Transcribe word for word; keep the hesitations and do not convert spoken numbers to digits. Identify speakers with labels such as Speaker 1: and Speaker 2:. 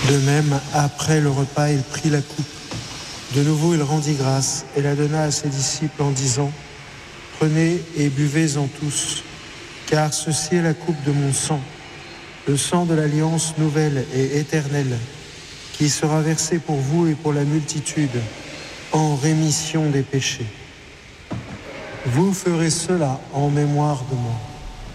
Speaker 1: De même, après le repas, il prit la coupe. De nouveau, il rendit grâce et la donna à ses disciples en disant : « Prenez et buvez-en tous, car ceci est la coupe de mon sang, le sang de l'alliance nouvelle et éternelle, qui sera versé pour vous et pour la multitude, en rémission des péchés. Vous ferez cela en mémoire de moi. »